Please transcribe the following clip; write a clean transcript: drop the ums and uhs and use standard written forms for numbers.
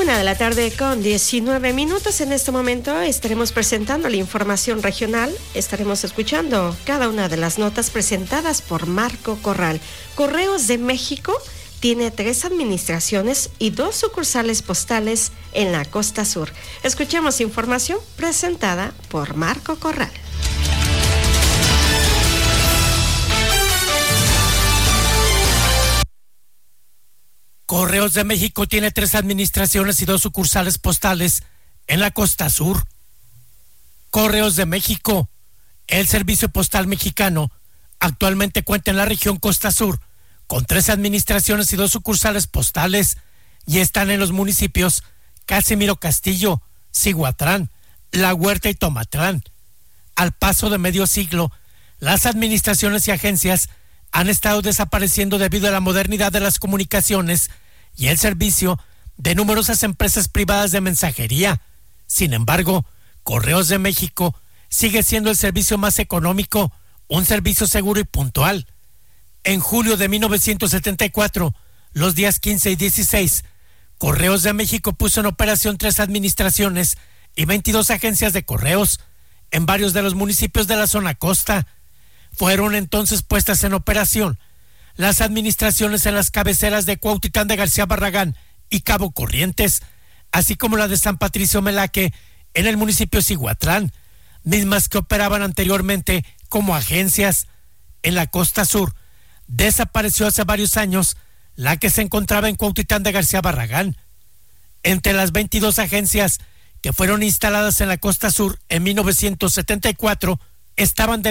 1:19 En este momento estaremos presentando la información regional. Estaremos escuchando cada una de las notas presentadas por Marco Corral. Correos de México tiene 3 administraciones y 2 sucursales postales en la costa sur. Escuchemos información presentada por Marco Corral. Correos de México tiene 3 administraciones y 2 sucursales postales en la costa sur. Correos de México, el servicio postal mexicano, actualmente cuenta en la región costa sur con 3 administraciones y 2 sucursales postales y están en los municipios Casimiro Castillo, Cihuatlán, La Huerta y Tomatlán. Al paso de medio siglo, las administraciones y agencias han estado desapareciendo debido a la modernidad de las comunicaciones y el servicio de numerosas empresas privadas de mensajería. Sin embargo, Correos de México sigue siendo el servicio más económico, un servicio seguro y puntual. En julio de 1974, los días 15 y 16, Correos de México puso en operación 3 administraciones y 22 agencias de correos en varios de los municipios de la zona costa. Fueron entonces puestas en operación las administraciones en las cabeceras de Cuautitlán de García Barragán y Cabo Corrientes, así como la de San Patricio Melaque en el municipio Cihuatlán, mismas que operaban anteriormente como agencias. En la costa sur desapareció hace varios años la que se encontraba en Cuautitlán de García Barragán. Entre las 22 agencias que fueron instaladas en la costa sur en 1974 estaban